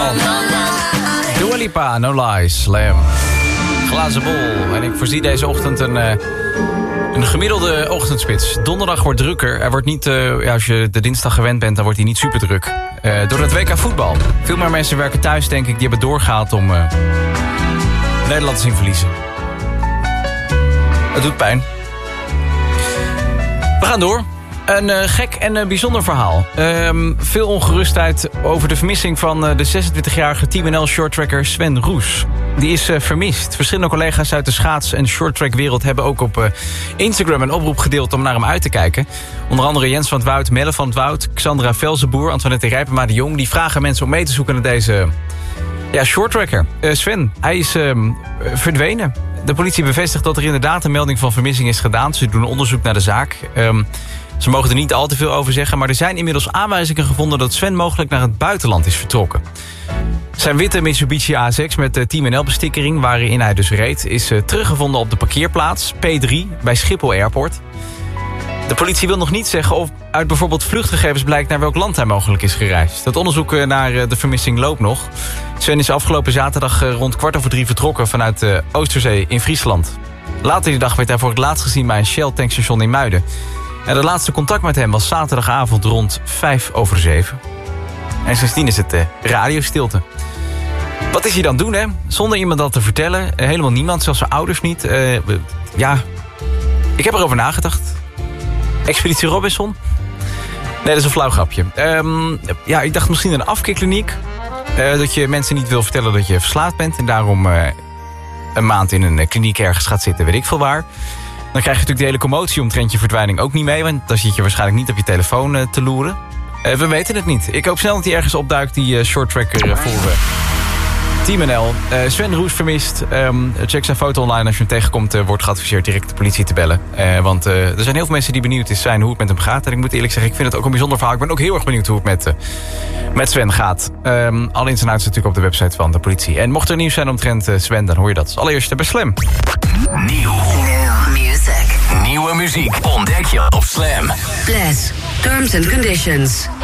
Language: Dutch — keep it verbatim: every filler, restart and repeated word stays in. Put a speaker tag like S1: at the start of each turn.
S1: Dua Lipa, No Lies, Slam. Glazen bol. En ik voorzie deze ochtend een, uh, een gemiddelde ochtendspits. Donderdag wordt drukker. Er wordt niet, uh, ja, als je de dinsdag gewend bent, dan wordt hij niet super druk. Uh, door het W K voetbal. Veel meer mensen werken thuis, denk ik. Die hebben doorgehaald om uh, Nederland te zien verliezen. Het doet pijn. We gaan door. Een uh, gek en uh, bijzonder verhaal. Um, veel ongerustheid over de vermissing van uh, de zesentwintigjarige Team N L shorttracker Sven Roes. Die is uh, vermist. Verschillende collega's uit de schaats- en shorttrackwereld hebben ook op uh, Instagram een oproep gedeeld om naar hem uit te kijken. Onder andere Jens van het Woud, Melle van het Woud, Xandra Velzenboer, Antoinette Rijpema de Jong. Die vragen mensen om mee te zoeken naar deze ja, shorttracker. Uh, Sven, hij is uh, verdwenen. De politie bevestigt dat er inderdaad een melding van vermissing is gedaan. Ze doen een onderzoek naar de zaak. Um, Ze mogen er niet al te veel over zeggen, maar er zijn inmiddels aanwijzingen gevonden dat Sven mogelijk naar het buitenland is vertrokken. Zijn witte Mitsubishi A S X met de Team N L-bestikkering, waarin hij dus reed, is uh, teruggevonden op de parkeerplaats P drie bij Schiphol Airport. De politie wil nog niet zeggen of uit bijvoorbeeld vluchtgegevens blijkt naar welk land hij mogelijk is gereisd. Het onderzoek uh, naar uh, de vermissing loopt nog. Sven is afgelopen zaterdag uh, rond kwart over drie vertrokken vanuit de Oosterzee in Friesland. Later die dag werd hij voor het laatst gezien bij een Shell-tankstation in Muiden. En de laatste contact met hem was zaterdagavond rond vijf over zeven. En sindsdien is het uh, radiostilte. Wat is hij dan doen, hè? Zonder iemand dat te vertellen. Uh, helemaal niemand, zelfs zijn ouders niet. Uh, ja, ik heb erover nagedacht. Expeditie Robinson? Nee, dat is een flauw grapje. Um, ja, ik dacht misschien een afkeerkliniek. Uh, dat je mensen niet wil vertellen dat je verslaafd bent. En daarom uh, een maand in een kliniek ergens gaat zitten, weet ik veel waar. Dan krijg je natuurlijk de hele commotie omtrent je verdwijning ook niet mee. Want dan zit je waarschijnlijk niet op je telefoon uh, te loeren. Uh, we weten het niet. Ik hoop snel dat hij ergens opduikt, die uh, shorttracker uh, voor uh, Team N L. Uh, Sven Roes vermist. Um, check zijn foto online. Als je hem tegenkomt, uh, wordt geadviseerd direct de politie te bellen. Uh, want uh, er zijn heel veel mensen die benieuwd zijn hoe het met hem gaat. En ik moet eerlijk zeggen, ik vind het ook een bijzonder verhaal. Ik ben ook heel erg benieuwd hoe het met, uh, met Sven gaat. Um, alle ins en outs natuurlijk op de website van de politie. En mocht er nieuws zijn omtrent uh, Sven, dan hoor je dat als allereerste bij Slam.
S2: Nieuw. Music. Nieuwe muziek ontdek je op Slam.
S3: Bless. Terms and conditions.